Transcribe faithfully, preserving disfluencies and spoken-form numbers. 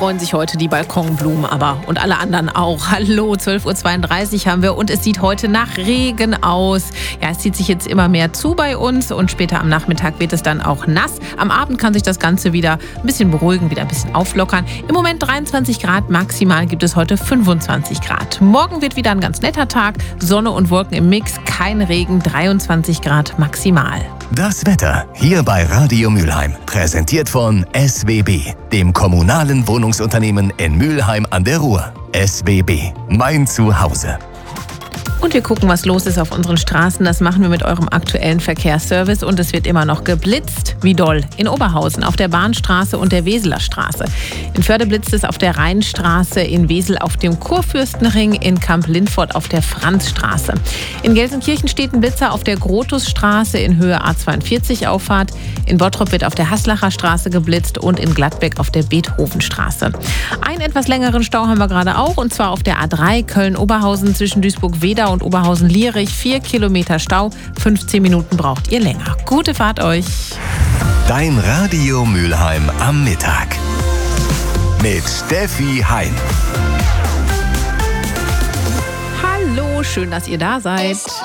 freuen sich heute die Balkonblumen aber und alle anderen auch. Hallo, zwölf Uhr zweiunddreißig haben wir und es sieht heute nach Regen aus. Ja, es zieht sich jetzt immer mehr zu bei uns und später am Nachmittag wird es dann auch nass. Am Abend kann sich das Ganze wieder ein bisschen beruhigen, wieder ein bisschen auflockern. Im Moment dreiundzwanzig Grad, maximal gibt es heute fünfundzwanzig Grad. Morgen wird wieder ein ganz netter Tag, Sonne und Wolken im Mix, kein Regen, dreiundzwanzig Grad maximal. Das Wetter hier bei Radio Mülheim, präsentiert von S W B, dem kommunalen Wohnungsunternehmen in Mülheim an der Ruhr. S W B, mein Zuhause. Und wir gucken, was los ist auf unseren Straßen. Das machen wir mit eurem aktuellen Verkehrsservice. Und es wird immer noch geblitzt. Wie doll? In Oberhausen, auf der Bahnstraße und der Weseler Straße. In Förde blitzt es auf der Rheinstraße, in Wesel auf dem Kurfürstenring, in Kamp-Lindfort auf der Franzstraße. In Gelsenkirchen steht ein Blitzer auf der Grotusstraße in Höhe A zweiundvierzig Auffahrt. In Bottrop wird auf der Haslacher Straße geblitzt und in Gladbeck auf der Beethovenstraße. Einen etwas längeren Stau haben wir gerade auch, und zwar auf der A drei Köln-Oberhausen zwischen Duisburg-Wedau und Oberhausen-Lierich. Vier Kilometer Stau, fünfzehn Minuten braucht ihr länger. Gute Fahrt euch. Dein Radio Mülheim am Mittag. Mit Steffi Hein. Hallo, schön, dass ihr da seid.